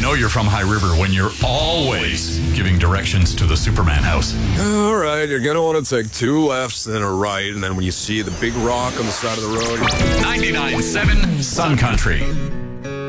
know you're from High River when you're always giving directions to the Superman house. All right, you're going to want to take 2 lefts and a right, and then when you see the big rock on the side of the road... 99.7 Sun Country.